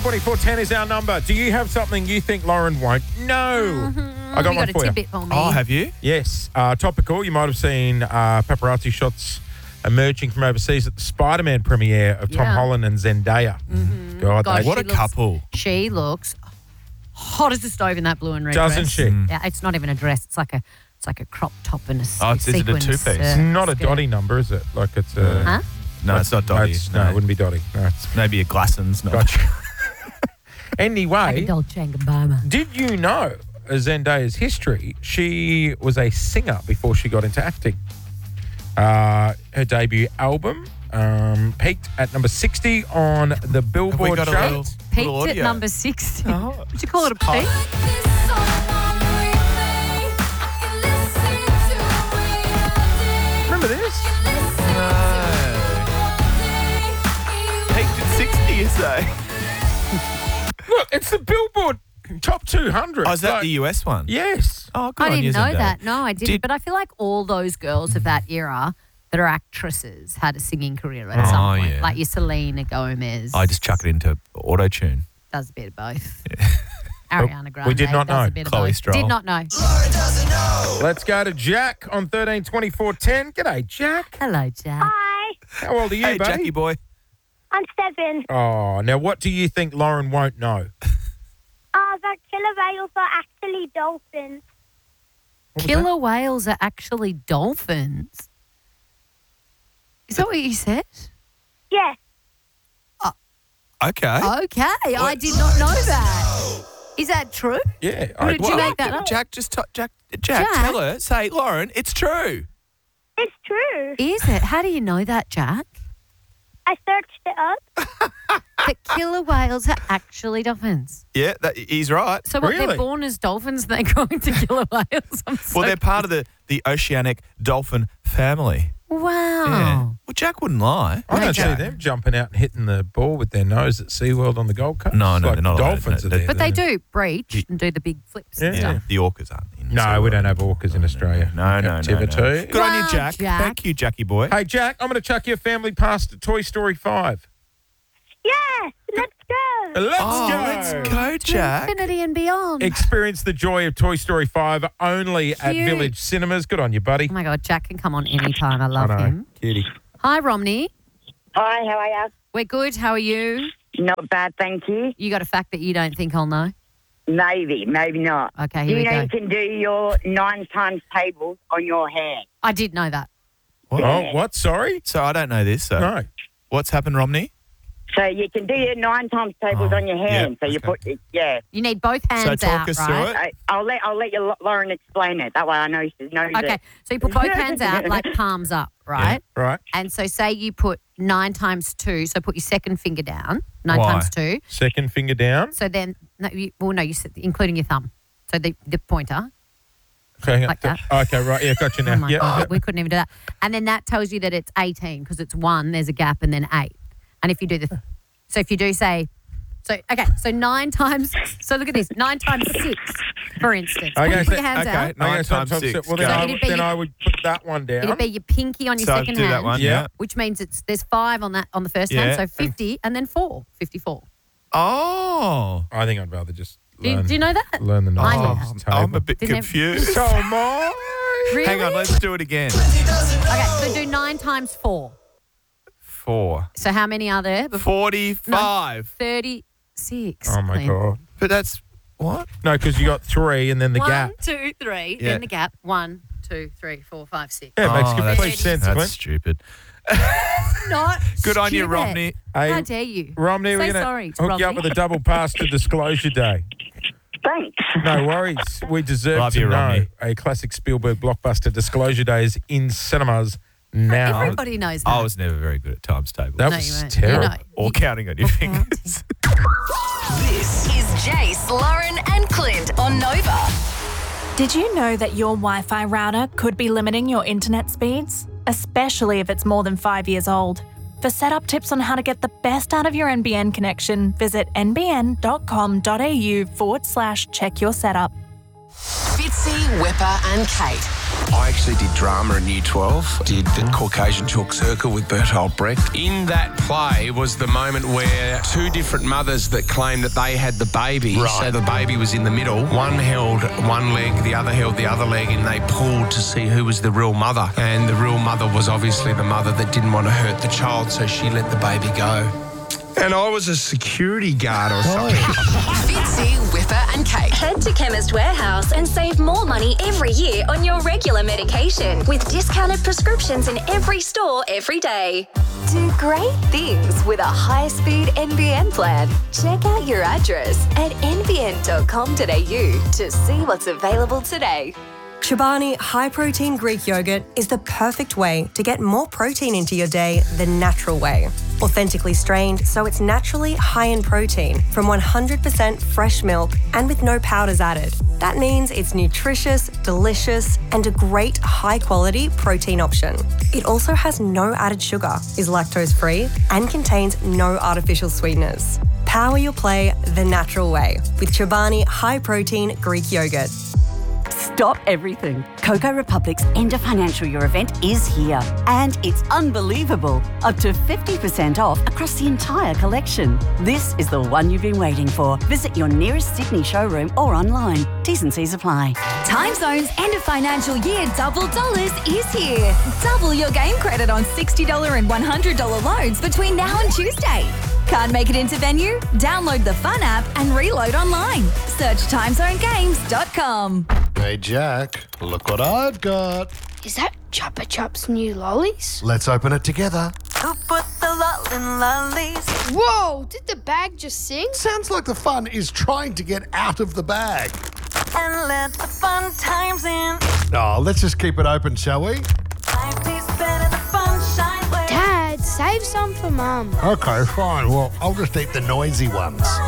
13-24-10 is our number. Do you have something you think Lauren won't know? I got one a for you. tidbit for me. Oh, have you? Yes. Topical. You might have seen paparazzi shots emerging from overseas at the Spider-Man premiere of Tom Yeah. Holland and Zendaya. God, Gosh, What she a looks- couple. She looks hot as a stove in that blue and red doesn't dress. she? Yeah, it's not even a dress. It's like a crop top and a Is it a sequins, two-piece? It's not a skirt. Dottie number, is it? Like it's a... Huh? No, it's not Dottie. No, it wouldn't be Dottie. No. Maybe a Glassons. No. Gotcha. Like a Anyway, Dolce & Gabbana. did you know Zendaya's history? She was a singer before she got into acting. Her debut album peaked at number 60 on the Billboard got a chart. little Peaked at audio? number 60. Oh. Would you call it a peak? Remember this? Peaked at 60, you say? Look, it's the Billboard top 200. Oh, is that Like, the US one? Yes. Oh, good I on you, didn't know Zendaya. that. No, I didn't. Did- But I feel like all those girls of that era that are actresses had a singing career at Oh, some point. yeah. Like your Selena Gomez. I just chuck it into auto-tune. does a bit of both. Ariana Grande. We did not does know. a bit of Chloe both. Stroll. Did not know. Let's go to Jack on 13-24-10. G'day, Jack. Hello, Jack. Hi, How old are you, Hey, buddy? Jackie boy. I'm 7. Oh, now what do you think Lauren won't know? That killer whales are actually dolphins. What was Killer whales are actually dolphins. Is that what you said? Yeah, Okay. Okay, I did not know that. Is that true? that? Yeah. Who did you Well, make that up? Jack, Jack? tell her. Say, Lauren, it's true. it's true. Is it? How do you know that, Jack? I searched it up. That killer whales are actually dolphins. Yeah, he's right. So what, Really? they're born as dolphins and they grow into killer whales? I'm so Well, they're part of the oceanic dolphin family. Wow. Yeah. Well, Jack wouldn't lie. I don't see Jack. them jumping out and hitting the ball with their nose at SeaWorld on the Gold Coast. No, Like they're not allowed. dolphins No, are there. But they do breach and do the big flips and Yeah. stuff. Yeah, the orcas aren't in. No, we don't have orcas in Australia. No. Captivity. Good on you, Wow, Jack. Jack. Thank you, Jackie boy. Hey, Jack, I'm going to chuck your family past to Toy Story 5. Yeah, let's go. Let's go. Let's go, Jack. Infinity and beyond. Experience the joy of Toy Story 5 only at Cute. Village Cinemas. Good on you, buddy. Oh, my God. Jack can come on anytime. I love I know. him. Cutie. Hi, Romney. Hi, how are you? We're good. How are you? Not bad, thank you. You got a fact that you don't think I'll know? Maybe, maybe not. Okay, Do here you we know go. you can do your 9 times tables on your hand? I did know that. Oh, what? Sorry? So I don't know this. So No. what's happened, Romney? So you can do your 9 times tables on your hand. yeah, So you okay. put, yeah. You need both hands talk out, us right? through it. I'll let you, Lauren explain it. That way I know she knows Okay, it. so you put both hands out, like palms up, right? Right. And so say you put 9 times 2, so put your second finger down, 9 Why? times 2. Second finger down. So then, you said, including your thumb. So the pointer. Okay. Like that. Okay, right. Yeah, got you now. Oh my yeah. God, we couldn't even do that. And then that tells you that it's 18 because it's 1, there's a gap, and then 8. And if you do so if you do say, so 9 times, so look at this, 9 times 6, for instance. Okay, Put so- your hands okay. out. 9 times 6. Well, Go. So I would put that one down. It'd be your pinky on your So second do hand. that one. Yeah. Yeah. Which means there's 5 on the first Yeah. hand, so 50 and then 4, 54. Oh. I think I'd rather just Do learn, you know that? learn the I nine know. times table. I'm a bit Didn't it- confused. So am I. Really? Hang on, let's do it again. Okay, so do 9 times 4. 4. So how many are there? 45. 36. Oh, my Clean. God. But that's what? No, because you got 3 and then the 1, gap. 2, 3, Yeah. then the gap. 1, 2, 3, 4, 5, 6. Yeah, it makes Oh, complete that's- sense, That's Clint. stupid. Not Good on you, stupid. Romney. Hey, How dare you? Romney, Say we're sorry going to to hook you up Romney. with a double pass to Disclosure Day. Thanks. No worries. We deserve Love to you, know Romney. a classic Spielberg blockbuster Disclosure Day is in cinemas now. Everybody knows that. I was never very good at times tables. That No, was you weren't. terrible. You know, or counting on your fingers. This is Jace, Lauren, and Clint on Nova. Did you know that your Wi-Fi router could be limiting your internet speeds? Especially if it's more than 5 years old. For setup tips on how to get the best out of your NBN connection, visit nbn.com.au/check your setup. Fitzy Fitzy, Whipper and Kate. I actually did drama in Year 12, did the Caucasian Chalk Circle with Bertolt Brecht. In that play was the moment where two different mothers that claimed that they had the baby, so the baby was in the middle. One held one leg, the other held the other leg, and they pulled to see who was the real mother. And the real mother was obviously the mother that didn't want to hurt the child, so she let the baby go. And I was a security guard or something. Fitzy, Whipper and Kate. Head to Chemist Warehouse and save more money every year on your regular medication with discounted prescriptions in every store every day. Do great things with a high-speed NBN plan. Check out your address at nbn.com.au to see what's available today. Chobani High Protein Greek Yogurt is the perfect way to get more protein into your day the natural way. Authentically strained, so it's naturally high in protein from 100% fresh milk and with no powders added. That means it's nutritious, delicious, and a great high-quality protein option. It also has no added sugar, is lactose-free, and contains no artificial sweeteners. Power your play the natural way with Chobani High Protein Greek Yogurt. Stop everything. Coco Republic's end of financial year event is here. And it's unbelievable. Up to 50% off across the entire collection. This is the one you've been waiting for. Visit your nearest Sydney showroom or online. T's and C's apply. Timezone's end of financial year double dollars is here. Double your game credit on $60 and $100 loads between now and Tuesday. Can't make it into venue? Download the Fun app and reload online. Search timezonegames.com. Hey, Jack, look what I've got. Is that Chupa Chups new lollies? Let's open it together. Who put the lollin' lollies? Whoa, did the bag just sing? Sounds like the fun is trying to get out of the bag. And let the fun times in. Oh, let's just keep it open, shall we? Life is better the fun shine way. Dad, save some for Mum. Okay, fine. Well, I'll just eat the noisy ones.